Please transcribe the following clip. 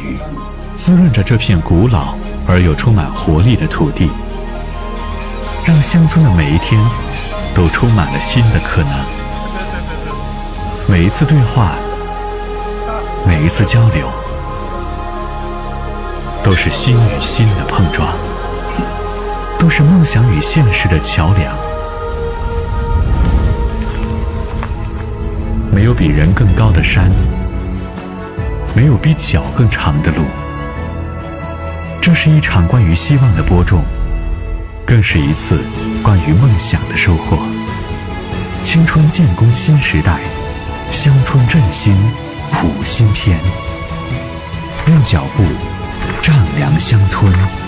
雨，滋润着这片古老而又充满活力的土地，让乡村的每一天都充满了新的可能。每一次对话，每一次交流，都是心与心的碰撞，都是梦想与现实的桥梁。没有比人更高的山，没有比脚更长的路。这是一场关于希望的播种，更是一次关于梦想的收获。青春建功新时代，乡村振兴谱新篇，用脚步丈量乡村。